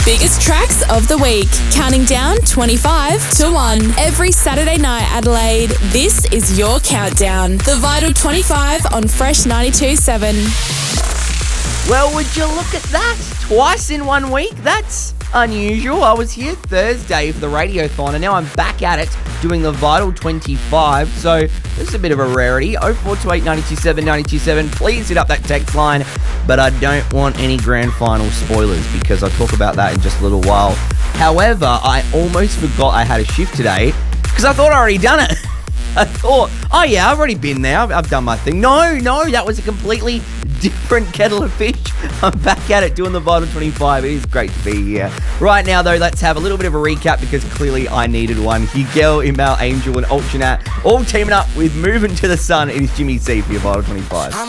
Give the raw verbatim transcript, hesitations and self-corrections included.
Biggest tracks of the week. Counting down twenty-five to one. Every Saturday night, Adelaide, this is your countdown. The Vital twenty-five on Fresh ninety-two point seven. Well, would you look at that? Twice in one week? That's unusual. I was here Thursday for the Radiothon, and now I'm back at it doing the Vital twenty-five. So this is a bit of a rarity. oh four two eight, nine two seven, nine two seven. Please hit up that text line. But I don't want any grand final spoilers because I'll talk about that in just a little while. However, I almost forgot I had a shift today because I thought I already done it. I thought, oh yeah, I've already been there. I've, I've done my thing. No, no, that was a completely different kettle of fish. I'm back at it doing the Vital twenty-five. It is great to be here. Right now, though, let's have a little bit of a recap because clearly I needed one. Hugel, Imbal, Angel, and Ultranat all teaming up with Moving to the Sun. It is Jimmy C for your Vital twenty-five.